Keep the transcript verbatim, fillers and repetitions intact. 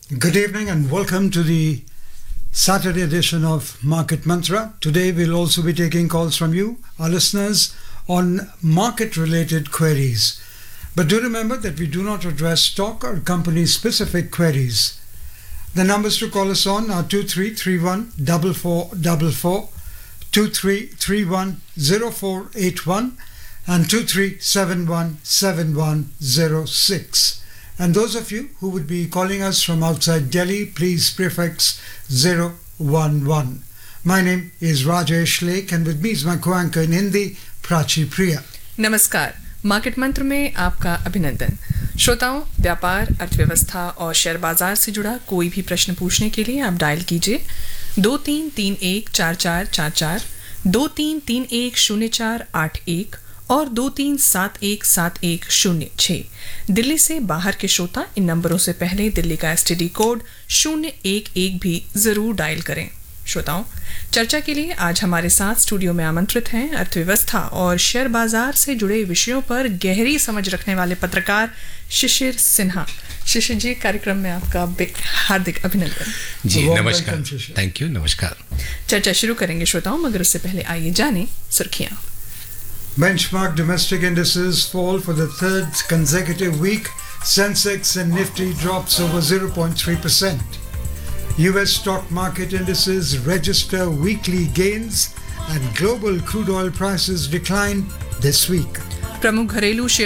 Good evening and welcome to the Saturday edition of Market Mantra. Today we'll also be taking calls from you, our listeners, on market-related queries. But do remember that we do not address stock or company-specific queries. The numbers to call us on are two three three one four four four four, two three three one zero four eight one and two three seven one seven one zero six. And those of you who would be calling us from outside Delhi, please prefix zero one one. My name is Rajesh Lake and with me is my co-anchor in Hindi, Prachi Priya. नमस्कार, market मंत्र में आपका अभिनंदन। श्रोताओं, व्यापार, अर्थव्यवस्था और share बाजार से जुड़ा कोई भी प्रश्न पूछने के लिए आप डायल कीजिए दो तीन तीन एक चार चार चार चार, दो तीन तीन एक शून्य चार आठ एक और दो तीन सात एक सात एक शून्य छः। दिल्ली से बाहर के श्रोता इन नंबरों से पहले दिल्ली का एसटीडी कोड शून्य एक एक भी जरूर डायल करें। श्रोताओं, चर्चा के लिए आज हमारे साथ स्टूडियो में आमंत्रित हैं अर्थव्यवस्था और शेयर बाजार से जुड़े विषयों पर गहरी समझ रखने वाले पत्रकार शिशिर सिन्हा। शिशिर जी, कार्यक्रम में आपका हार्दिक अभिनंदन। जी नमस्कार, थैंक यू, नमस्कार। चर्चा शुरू करेंगे श्रोताओं, मगर उससे पहले आइए जानें सुर्खियां। Benchmark domestic indices fall for the third consecutive week. Sensex and Nifty drops over zero point three percent. U S stock market indices register weekly gains and global crude oil prices decline this week. प्रमुख घरेलू